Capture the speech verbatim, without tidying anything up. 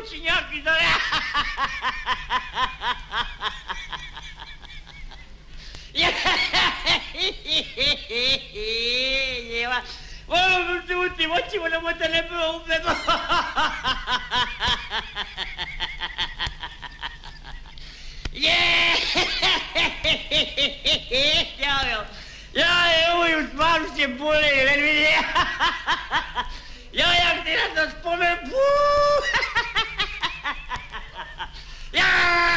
Lucinjaki da... Oh, tutti, ma ci volevo mettere bombe. Yeah! Ja, ja, evo już mam się boli, ja jak ty na to spomnę,